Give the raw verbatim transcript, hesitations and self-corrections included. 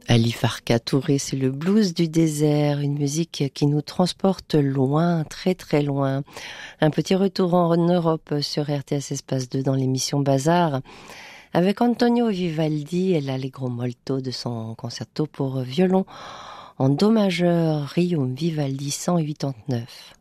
Ali Farka Touré, c'est le blues du désert, une musique qui nous transporte loin, très très loin. Un petit retour en Europe sur R T S Espace deux dans l'émission Bazar, avec Antonio Vivaldi et l'Allegro molto de son concerto pour violon en do majeur Rium Vivaldi cent quatre-vingt-neuf.